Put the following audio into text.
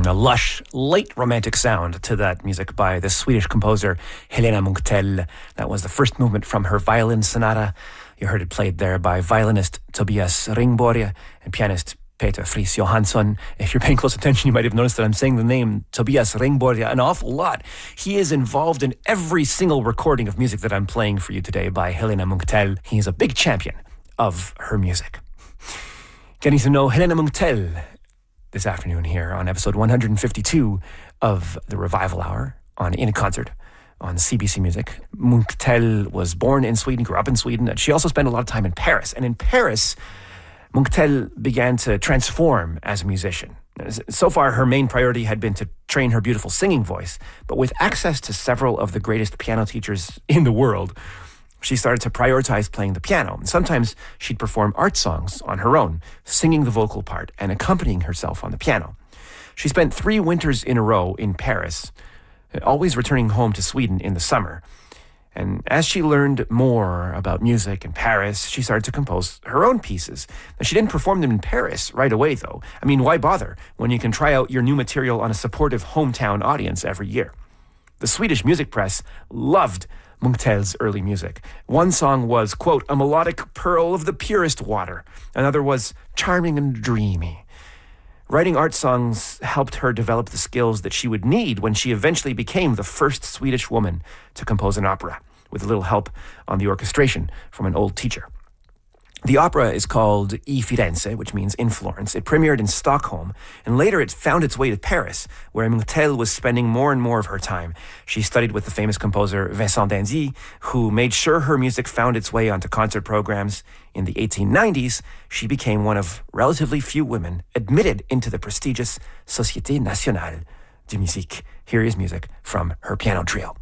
A lush, late romantic sound to that music by the Swedish composer Helena Munktell. That was the first movement from her violin sonata. You heard it played there by violinist Tobias Ringborg and pianist Peter Friis Johansson. If you're paying close attention, you might have noticed that I'm saying the name Tobias Ringborg an awful lot. He is involved in every single recording of music that I'm playing for you today by Helena Munktell. He is a big champion of her music. Getting to know Helena Munktell this afternoon here on episode 152 of the Revival Hour on In a Concert on CBC Music. Munktell was born in Sweden, grew up in Sweden, and she also spent a lot of time in Paris. And in Paris, Munktell began to transform as a musician. So far, her main priority had been to train her beautiful singing voice, but with access to several of the greatest piano teachers in the world, she started to prioritize playing the piano. And sometimes she'd perform art songs on her own, singing the vocal part and accompanying herself on the piano. She spent 3 winters in a row in Paris, always returning home to Sweden in the summer. And as she learned more about music in Paris, she started to compose her own pieces. Now, she didn't perform them in Paris right away, though. I mean, why bother when you can try out your new material on a supportive hometown audience every year? The Swedish music press loved Munktell's early music. One song was, quote, a melodic pearl of the purest water. Another was charming and dreamy. Writing art songs helped her develop the skills that she would need when she eventually became the first Swedish woman to compose an opera, with a little help on the orchestration from an old teacher. The opera is called I Firenze, which means in Florence. It premiered in Stockholm, and later it found its way to Paris, where Munktell was spending more and more of her time. She studied with the famous composer Vincent d'Indy, who made sure her music found its way onto concert programs. In the 1890s, she became one of relatively few women admitted into the prestigious Société Nationale de Musique. Here is music from her piano trio.